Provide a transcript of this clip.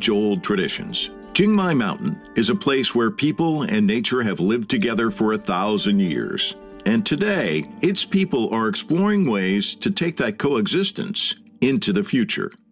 age-old traditions. Jingmai Mountain is a place where people and nature have lived together for 1,000 years. And today, its people are exploring ways to take that coexistence into the future.